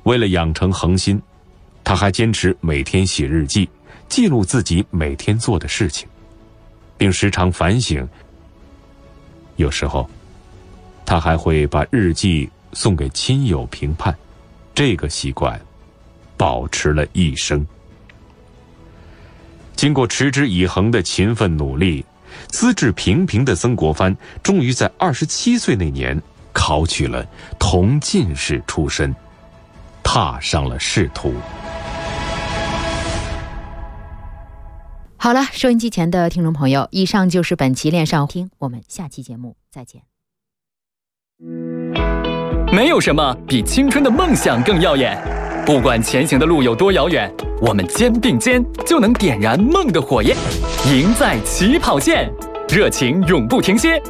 为了养成恒心，他还坚持每天写日记，记录自己每天做的事情，并时常反省。有时候，他还会把日记送给亲友评判，这个习惯保持了一生。经过持之以恒的勤奋努力，资质平平的曾国藩终于在27岁那年考取了同进士出身，踏上了仕途。 好了，收音机前的听众朋友，以上就是本期恋上听，我们下期节目再见。 没有什么比青春的梦想更耀眼，不管前行的路有多遥远，我们肩并肩就能点燃梦的火焰，赢在起跑线，热情永不停歇。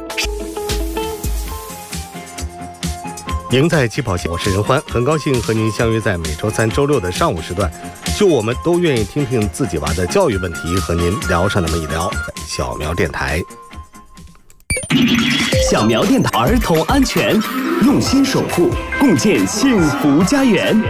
赢在起跑线，我是任欢，很高兴和您相约在每周三、周六的上午时段，就我们都愿意听听自己娃的教育问题，和您聊上那么一聊。小苗电台， 小苗电台，儿童安全用心守护，共建幸福家园。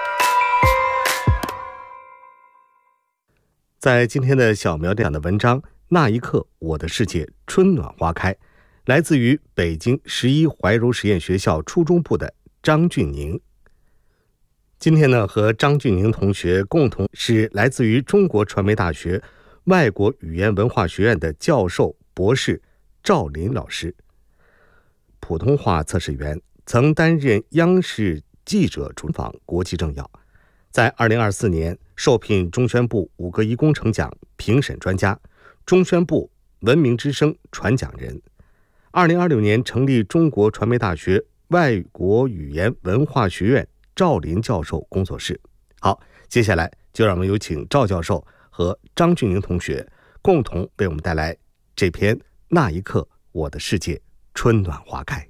在今天的小苗电台的文章《那一刻我的世界春暖花开》，来自于北京11怀柔实验学校初中部的张俊宁。今天呢，和张俊宁同学共同是来自于中国传媒大学外国语言文化学院的教授博士赵林老师，普通话测试员，曾担任央视记者主访国际政要，在2024年受聘中宣部5个1工程奖评审专家，中宣部文明之声传讲人。2026年成立中国传媒大学外国语言文化学院赵林教授工作室。好，接下来就让我们有请赵教授和张俊宁同学共同为我们带来这篇《那一刻我的世界春暖花开》。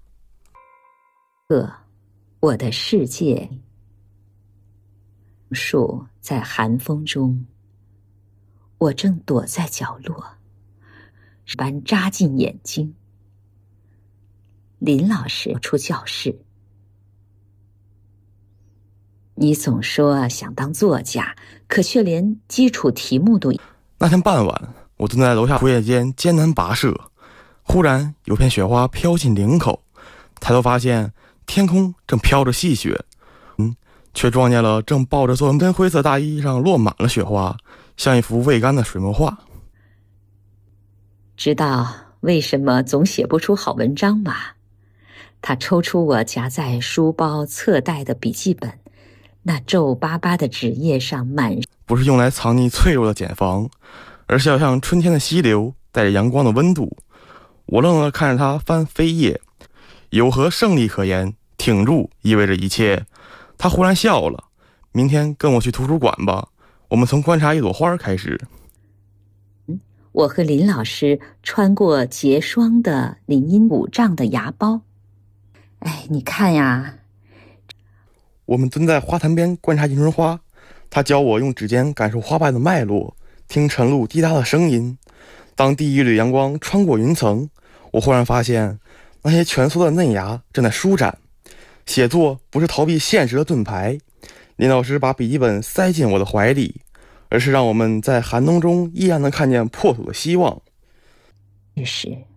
我的世界，树在寒风中，我正躲在角落，般扎进眼睛。林老师出教室，你总说想当作家，可却连基础题目都…… 那天傍晚，我蹲在楼下枯叶间艰难跋涉，忽然有片雪花飘进领口，抬头发现天空正飘着细雪，却撞见了正抱着作文灰色大衣上落满了雪花，像一幅未干的水墨画。 知道为什么总写不出好文章吗？他抽出我夹在书包侧袋的笔记本，那皱巴巴的纸页上满…… 不是用来藏匿脆弱的茧房，而是要像春天的溪流，带着阳光的温度。我愣了看着他翻飞页，有何胜利可言？挺住意味着一切。他忽然笑了，明天跟我去图书馆吧，我们从观察一朵花开始。 我和林老师穿过结霜的林荫5丈的崖包。哎，你看呀， 我们蹲在花坛边观察迎春花，他教我用指尖感受花瓣的脉络，听晨露滴答的声音。当第一缕阳光穿过云层，我忽然发现那些蜷缩的嫩芽正在舒展。写作不是逃避现实的盾牌，林老师把笔记本塞进我的怀里，而是让我们在寒冬中依然能看见破土的希望。 是